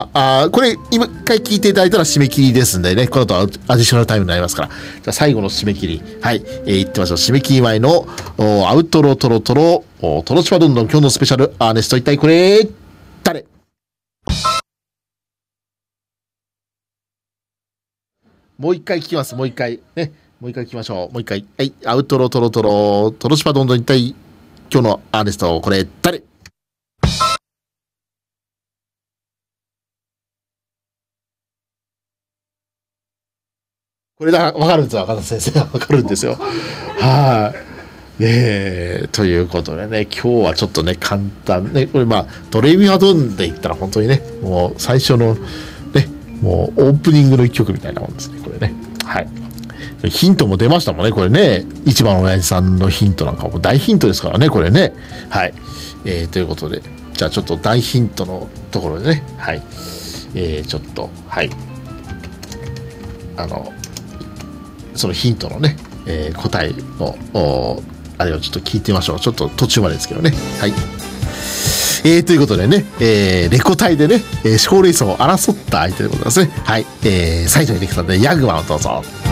これ、今一回聞いていただいたら締め切りですんでね、この後アディショナルタイムになりますから。じゃあ最後の締め切り。はい。言ってみましょう。締め切り前の、アウトロトロトロ、トロチパどんどん今日のスペシャルアーネスト一体これ、誰？もう一回聞きます。もう一回。ね。もう一回聞きましょう。もう一回。はい。アウトロトロトロ、トロチパどんどん一体今日のアーネストこれ、誰？これだ、わかるんですよ。赤田先生。わかるんですよ。はい。ねえ、ということでね、今日はちょっとね、簡単ね、これまあ、ドレミファドンで言ったら本当にね、もう最初のね、もうオープニングの一曲みたいなもんですね、これね。はい。ヒントも出ましたもんね、これね。一番親父さんのヒントなんかも大ヒントですからね、これね。はい。ということで、じゃあちょっと大ヒントのところでね、はい。ちょっと、はい。そのヒントのね、答えの、あれをちょっと聞いてみましょう。ちょっと途中までですけどね。はい。ということでね、レコ大でね、賞レースを争った相手でございますね。はい。最初にできたので、ヤグマをどうぞ。